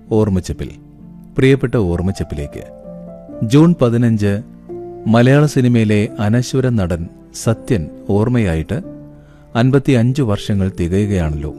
ഓർമ്മച്ചപ്പിൽ. പ്രിയപ്പെട്ട ഓർമ്മച്ചപ്പിലേക്ക്. ജൂൺ 15 മലയാള സിനിമയിലെ അനശ്വര നടൻ സത്യൻ ഓർമ്മയായിട്ട് 55 വർഷങ്ങൾ തികയുകയാണല്ലോ.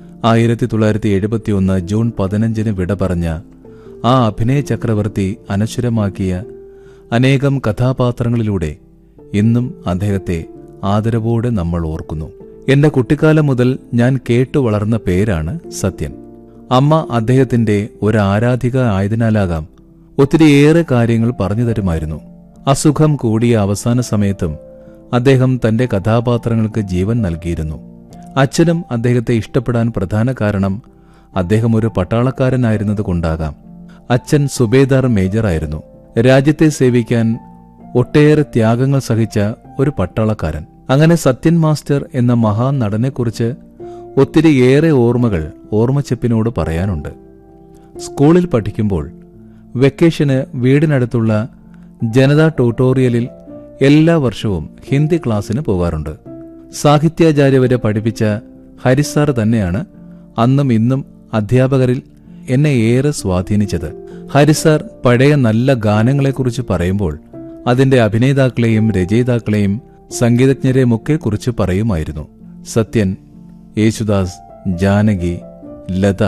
1971 ജൂൺ 15 വിട പറഞ്ഞ ആ അഭിനയ ചക്രവർത്തി അനശ്വരമാക്കിയ അനേകം കഥാപാത്രങ്ങളിലൂടെ ഇന്നും അദ്ദേഹത്തെ ആദരവോടെ നമ്മൾ ഓർക്കുന്നു. എന്റെ കുട്ടിക്കാലം മുതൽ ഞാൻ കേട്ടു വളർന്ന പേരാണ് സത്യൻ. അമ്മ അദ്ദേഹത്തിന്റെ ഒരു ആരാധിക ആയതിനാലാകാം ഒത്തിരിയേറെ കാര്യങ്ങൾ പറഞ്ഞു തരുമായിരുന്നു. അസുഖം കൂടിയ അവസാന സമയത്തും അദ്ദേഹം തന്റെ കഥാപാത്രങ്ങൾക്ക് ജീവൻ നൽകിയിരുന്നു. അച്ഛനും അദ്ദേഹത്തെ ഇഷ്ടപ്പെടാൻ പ്രധാന കാരണം അദ്ദേഹം ഒരു പട്ടാളക്കാരനായിരുന്നതുകൊണ്ടാകാം. അച്ഛൻ സുബേദാർ മേജറായിരുന്നു. രാജ്യത്തെ സേവിക്കാൻ ഒട്ടേറെ ത്യാഗങ്ങൾ സഹിച്ച ഒരു പട്ടാളക്കാരൻ. അങ്ങനെ സത്യൻ മാസ്റ്റർ എന്ന മഹാൻ നടനെക്കുറിച്ച് ഒത്തിരിയേറെ ഓർമ്മകൾ ഓർമ്മച്ചപ്പിനോട് പറയാനുണ്ട്. സ്കൂളിൽ പഠിക്കുമ്പോൾ വെക്കേഷന് വീടിനടുത്തുള്ള ജനതാ ട്യൂട്ടോറിയലിൽ എല്ലാ വർഷവും ഹിന്ദി ക്ലാസ്സിന് പോകാറുണ്ട്. സാഹിത്യാചാര്യ വരെ പഠിപ്പിച്ച ഹരിസാർ തന്നെയാണ് അന്നും ഇന്നും അധ്യാപകരിൽ എന്നെ ഏറെ സ്വാധീനിച്ചത്. ഹരിസാർ പഴയ നല്ല ഗാനങ്ങളെക്കുറിച്ച് പറയുമ്പോൾ അതിന്റെ അഭിനേതാക്കളെയും രചയിതാക്കളെയും സംഗീതജ്ഞരെയുമൊക്കെ കുറിച്ച് പറയുമായിരുന്നു. സത്യൻ, യേശുദാസ്, ജാനകി, ലത,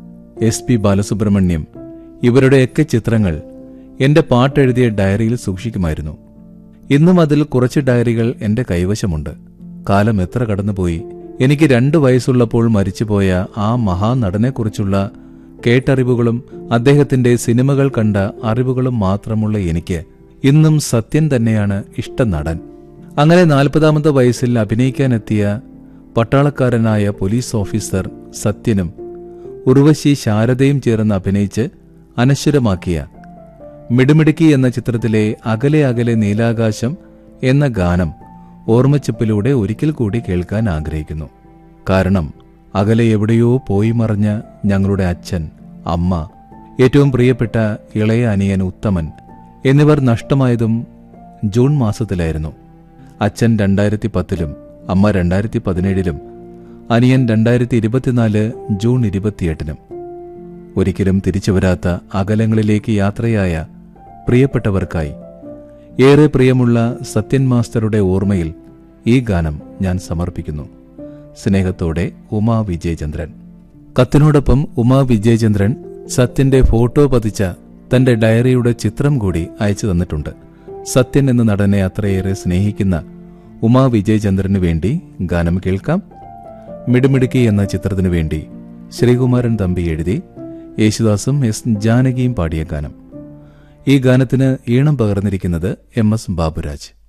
SP ബാലസുബ്രഹ്മണ്യം ഇവരുടെയൊക്കെ ചിത്രങ്ങൾ എന്റെ പാട്ടെഴുതിയ ഡയറിയിൽ സൂക്ഷിക്കുമായിരുന്നു. ഇന്നും അതിൽ കുറച്ച് ഡയറികൾ എന്റെ കൈവശമുണ്ട്. കാലം എത്ര കടന്നുപോയി. എനിക്ക് 2 വയസ്സുള്ളപ്പോൾ മരിച്ചുപോയ ആ മഹാനടനെക്കുറിച്ചുള്ള കേട്ടറിവുകളും അദ്ദേഹത്തിന്റെ സിനിമകൾ കണ്ട അറിവുകളും മാത്രമുള്ള എനിക്ക് ഇന്നും സത്യൻ തന്നെയാണ് ഇഷ്ട നടൻ. അങ്ങനെ 40ാമത്തെ വയസ്സിൽ അഭിനയിക്കാനെത്തിയ പട്ടാളക്കാരനായ പോലീസ് ഓഫീസർ സത്യനും ഉർവശി ശാരദയും ചേർന്ന് അഭിനയിച്ച് അനശ്വരമാക്കിയ മിടുമിടുക്കി എന്ന ചിത്രത്തിലെ അകലെ അകലെ നീലാകാശം എന്ന ഗാനം ഓർമ്മച്ചപ്പിലൂടെ ഒരിക്കൽ കൂടി കേൾക്കാൻ ആഗ്രഹിക്കുന്നു. കാരണം അകലെ എവിടെയോ പോയി മറഞ്ഞ ഞങ്ങളുടെ അച്ഛൻ, അമ്മ, ഏറ്റവും പ്രിയപ്പെട്ട ഇളയ അനിയൻ ഉത്തമൻ എന്നിവർ നഷ്ടമായതും ജൂൺ മാസത്തിലായിരുന്നു. അച്ഛൻ 2010-ലും അമ്മ 2017-ലും അനിയൻ 2024 ജൂൺ 28-നും. ഒരിക്കലും തിരിച്ചുവരാത്ത അകലങ്ങളിലേക്ക് യാത്രയായ പ്രിയപ്പെട്ടവർക്കായി ഏറെ പ്രിയമുള്ള സത്യൻ മാസ്റ്ററുടെ ഓർമ്മയിൽ ഈ ഗാനം ഞാൻ സമർപ്പിക്കുന്നു. സ്നേഹത്തോടെ, ഉമാ വിജയചന്ദ്രൻ. കത്തിനോടൊപ്പം ഉമാ വിജയചന്ദ്രൻ സത്യന്റെ ഫോട്ടോ പതിച്ച തന്റെ ഡയറിയുടെ ചിത്രം കൂടി അയച്ചു തന്നിട്ടുണ്ട്. സത്യൻ എന്ന നടനെ അത്രയേറെ സ്നേഹിക്കുന്ന ഉമാ വിജയചന്ദ്രനു വേണ്ടി ഗാനം കേൾക്കാം. മിടുമിടുക്കി എന്ന ചിത്രത്തിനു വേണ്ടി ശ്രീകുമാരൻ തമ്പി എഴുതി യേശുദാസും ജാനകിയും പാടിയ ഗാനം. ഈ ഗാനത്തിന് ഈണം പകർന്നിരിക്കുന്നത് MS ബാബുരാജ്.